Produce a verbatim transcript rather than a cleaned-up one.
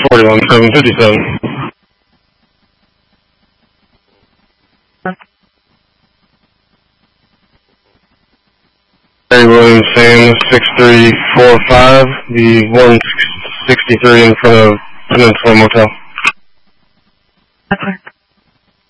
forty-one, seven fifty-seven. Harry Williams, Sam, six three four five, the one sixty-three in front of Peninsula Motel. Okay.